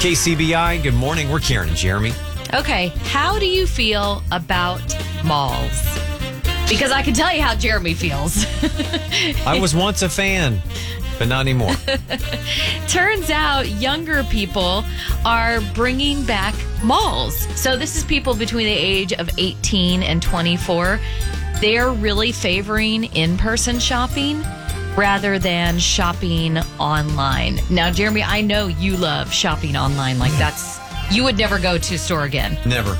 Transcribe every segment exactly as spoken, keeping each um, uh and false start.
K C B I, good morning. We're Karen and Jeremy. Okay, how do you feel about malls? Because I can tell you how Jeremy feels. I was once a fan, but not anymore. Turns out younger people are bringing back malls. So this is people between the age of eighteen and twenty-four. They're really favoring in-person shopping rather than shopping online. Now, Jeremy, I know you love shopping online. Like that's, you would never go to a store again. Never.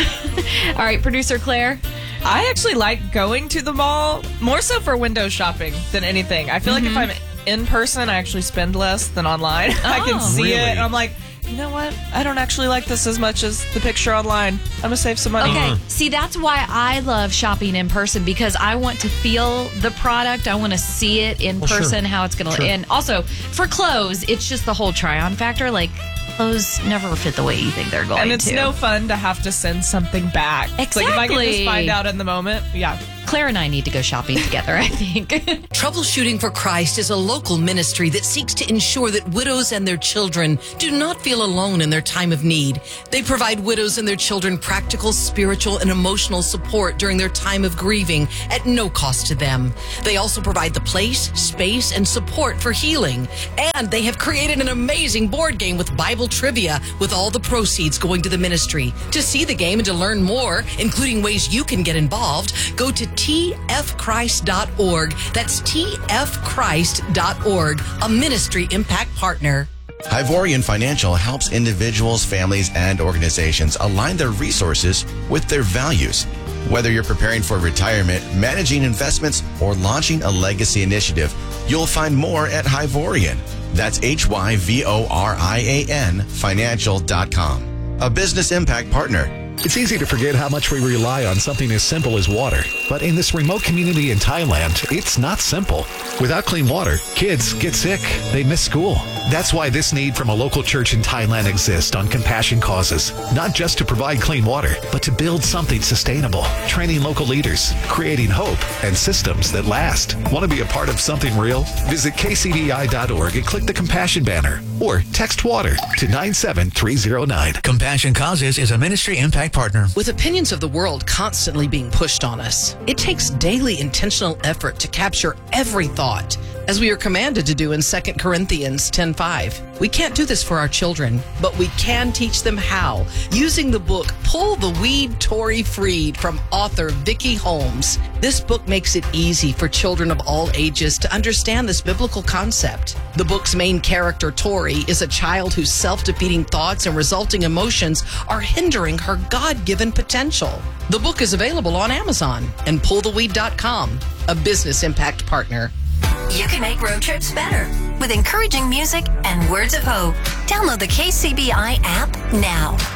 All right, producer Claire. I actually like going to the mall more so for window shopping than anything. I feel Mm-hmm. like if I'm in person, I actually spend less than online. I can Oh. see Really? it, and I'm like, you know what? I don't actually like this as much as the picture online. I'm gonna save some money. Okay, see, that's why I love shopping in person because I want to feel the product. I want to see it in Well, sure. person, how it's going to Sure. And also, for clothes, it's just the whole try-on factor. Like, clothes never fit the way you think they're going And it's to. no fun to have to send something back. It's like if I can just Exactly. find out in the moment, yeah. Claire and I need to go shopping together, I think. Troubleshooting for Christ is a local ministry that seeks to ensure that widows and their children do not feel alone in their time of need. They provide widows and their children practical, spiritual, and emotional support during their time of grieving at no cost to them. They also provide the place, space, and support for healing. And they have created an amazing board game with Bible trivia with all the proceeds going to the ministry. To see the game and to learn more, including ways you can get involved, go to T F Christ dot org. That's T F Christ dot org, a ministry impact partner. Hivorian Financial helps individuals, families, and organizations align their resources with their values. Whether you're preparing for retirement, managing investments, or launching a legacy initiative, you'll find more at Hivorian. That's H Y V O R I A N financial dot com. A business impact partner. It's easy to forget how much we rely on something as simple as water. But in this remote community in Thailand, it's not simple. Without clean water, kids get sick. They miss school. That's why this need from a local church in Thailand exists on Compassion Causes. Not just to provide clean water, but to build something sustainable. Training local leaders, creating hope, and systems that last. Want to be a part of something real? Visit K C B I dot org and click the Compassion banner. Or text WATER to nine seven three zero nine. Compassion Causes is a ministry impact partner. With opinions of the world constantly being pushed on us, it takes daily intentional effort to capture every thought, as we are commanded to do in Second Corinthians ten five. We can't do this for our children, but we can teach them how, using the book Pull the Weed, Tori Freed from author Vicky Holmes. This book makes it easy for children of all ages to understand this biblical concept. The book's main character, Tori, is a child whose self-defeating thoughts and resulting emotions are hindering her God-given potential. The book is available on Amazon and pull the weed dot com, a business impact partner. You can make road trips better with encouraging music and words of hope. Download the K C B I app now.